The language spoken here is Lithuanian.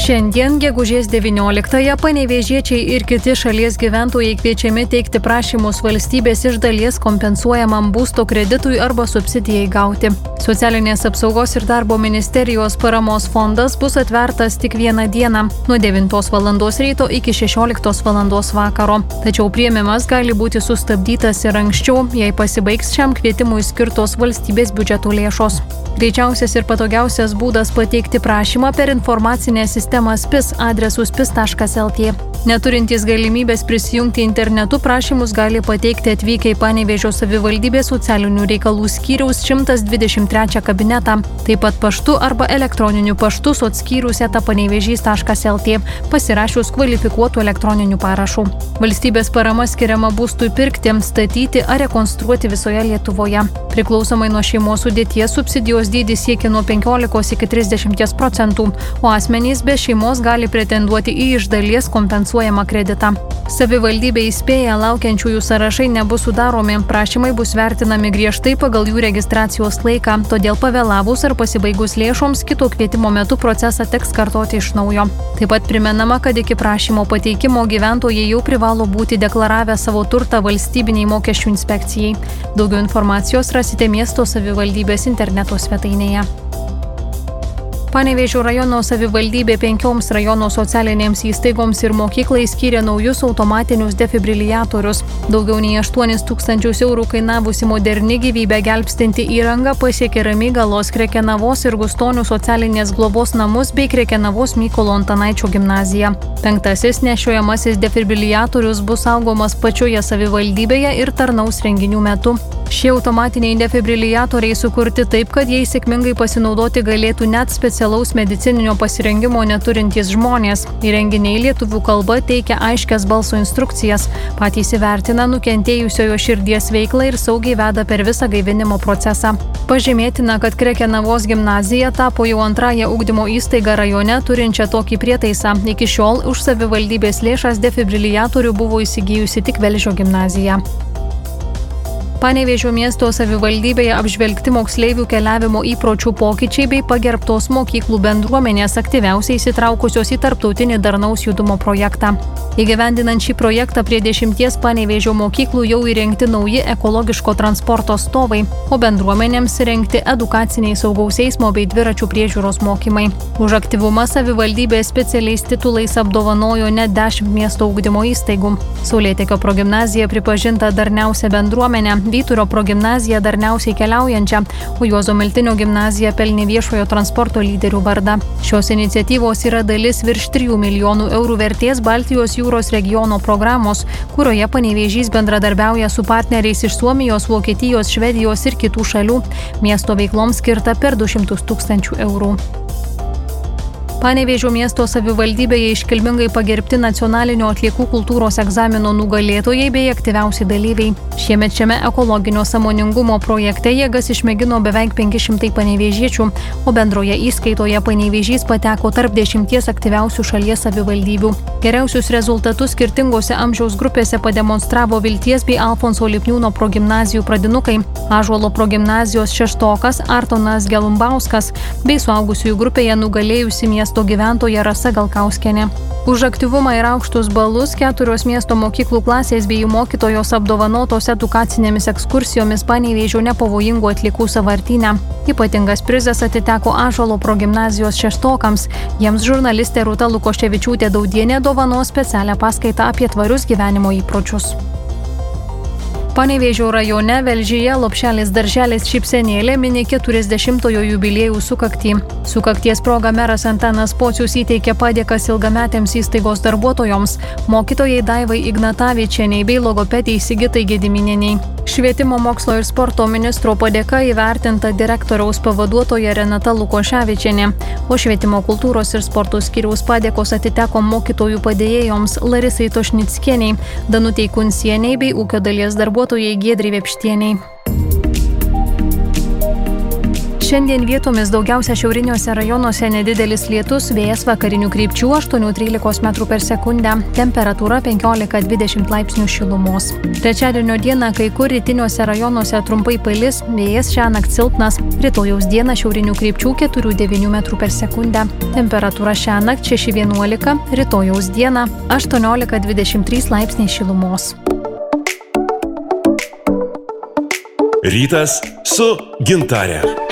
Šiandien, gegužės 19-ąją, panevėžiečiai ir kiti šalies gyventojai kviečiami teikti prašymus valstybės iš dalies kompensuojamam būsto kreditui arba subsidijai gauti. Socialinės apsaugos ir darbo ministerijos paramos fondas bus atvertas tik vieną dieną, nuo 9 val. Ryto iki 16 val. Vakaro. Tačiau priėmimas gali būti sustabdytas ir anksčiau, jei pasibaigs šiam kvietimui skirtos valstybės biudžeto lėšos. Greičiausias ir patogiausias būdas pateikti prašymą per informacinę sistemą SPIS adresu spis.lt. Neturintys galimybės prisijungti internetu prašymus gali pateikti atvykę į Panevėžio savivaldybės socialinių reikalų skyriaus 123 kabinetą, taip pat paštu arba elektroniniu paštu sotskyrius@panevėžys.lt pasirašius kvalifikuotų elektroninių parašų. Valstybės parama skiriama būstui pirkti, statyti ar rekonstruoti visoje Lietuvoje. Priklausomai nuo šeimos sudėties subsidijos dydis siekia nuo 15 iki 30%, o asmenys be šeimos gali pretenduoti į iš dalies kompensuojamą kreditą. Savivaldybė įspėja, laukiančiųjų sąrašai nebus sudaromi, prašymai bus vertinami griežtai pagal jų registracijos laiką, todėl pavėlavus ar pasibaigus lėšoms kito kvietimo metu procesą teks kartoti iš naujo. Taip pat primenama, kad iki prašymo pateikimo gyventojai jau privalo būti deklaravę savo turtą valstybiniai mokesčių inspekcijai. Daugiau informacijos rasite miesto savivaldybės interneto svetainėje. Panevėžio rajono savivaldybė 5 rajono socialinėms įstaigoms ir mokyklai skyrė naujus automatinius defibriliatorius. Daugiau nei 8 000 eurų kainavusi moderni gyvybę gelbstinti įranga pasiekė Ramygalos, Krekenavos ir Gustonių socialinės globos namus bei Krekenavos Mykolo Antanaičio gimnaziją. 5. nešiojamasis defibriliatorius bus saugomas pačioje savivaldybėje ir tarnaus renginių metu. Šie automatiniai defibriliatoriai sukurti taip, kad jais sėkmingai pasinaudoti galėtų net specialaus medicininio pasirengimo neturintys žmonės. Įrenginiai lietuvių kalba teikia aiškias balso instrukcijas, patys įvertina nukentėjusiojo širdies veiklą ir saugiai veda per visą gaivinimo procesą. Pažymėtina, kad Krekenavos gimnazija tapo jau antrąją ugdymo įstaigą rajone turinčią tokį prietaisą. Iki šiol už savivaldybės lėšas defibriliatorių buvo įsigijusi tik Velžio gimnazija. Panevėžio miesto savivaldybėje apžvelgti moksleivių keliavimo įpročių pokyčiai bei pagerbtos mokyklų bendruomenės aktyviausiai įsitraukusios į tarptautinį darnaus judumo projektą. Įgyvendinant šį projektą prie 10 Panevėžio mokyklų jau įrengti nauji ekologiško transporto stovai, o bendruomenėms įrengti edukaciniai saugaus eismo bei dviračių priežiūros mokymai. Už aktyvumą savivaldybė specialiais titulais apdovanojo net 10 miesto ugdymo įstaigų. Saulėtekio progimnazija pripažinta darniausia bendruomenė, Vyturio progimnazija darniausiai keliaujančia, o Juozo Miltinio gimnazija pelnė viešojo transporto lyderių vardą. Šios iniciatyvos yra dalis virš 3 milijonų eurų vertės Baltijos jūros regiono programos, kurioje Panevėžys bendradarbiauja su partneriais iš Suomijos, Vokietijos, Švedijos ir kitų šalių. Miesto veikloms skirta per 200 000 eurų. Panevėžio miesto savivaldybėje iškilmingai pagerbti nacionalinio atliekų kultūros egzamino nugalėtojai bei aktyviausi dalyviai. Šiemet šiame ekologinio sąmoningumo projekte jėgas išmėgino beveik 500 panevėžiečių, o bendroje įskaitoje Panevėžys pateko tarp 10 aktyviausių šalies savivaldybių. Geriausius rezultatus skirtingose amžiaus grupėse pademonstravo Vilties bei Alfonso Lipniūno progimnazijų pradinukai, Ąžuolo progimnazijos šeštokas Artonas Gelumbauskas bei suaugusiųjų grupėje nugalėjusi miesto gyventoja Rasa Galkauskienė. Už aktyvumą ir aukštus balus 4 miesto mokyklų klasės bei jų mokytojos apdovanotos edukacinėmis ekskursijomis Panevėžio nepavojingų atliekų sąvartyne. Ypatingas prizas atiteko Ąžuolo progimnazijos šeštokams. Jiems žurnalistė Rūta Lukoševičiūtė Daudienė dovanos specialią paskaitą apie tvarius gyvenimo įpročius. Panevėžio rajone Velžyje Lopšelis darželis Šypsenėlė mini 40-ojo jubiliejų sukaktį. Sukakties proga meras Antanas Pocius įteikė padėkas ilgametėms įstaigos darbuotojoms, mokytojai Daivai Ignatavičienei bei logopedei Sigitai Gediminienei. Švietimo mokslo ir sporto ministro padėka įvertinta direktoriaus pavaduotoja Renata Lukoševičienė, o švietimo kultūros ir sporto skyriaus padėkos atiteko mokytojų padėjėjoms Larisai Tošnickienei, Danutei Kunsienei bei ūkio dalies darbuotojai Giedrai Vepštienei. Šiandien vietomis daugiausia šiauriniuose rajonuose nedidelis lietus, vėjas vakarinių krypčių 8–13 m/s, temperatūra 15–20 laipsnių šilumos. Trečiadienio dieną kai kur rytiniuose rajonuose trumpai palis, vėjas šiąnakt silpnas, rytojaus dieną šiaurinių krypčių 4–9 m/s, temperatūra šiąnakt 6–11, rytojaus dieną 18–23 laipsniai šilumos. Rytas su Gintare.